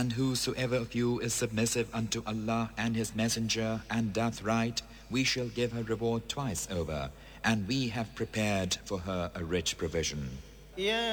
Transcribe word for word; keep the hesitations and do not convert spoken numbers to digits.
And whosoever of you is submissive unto Allah and His Messenger and doth right, we shall give her reward twice over, and we have prepared for her a rich provision. يا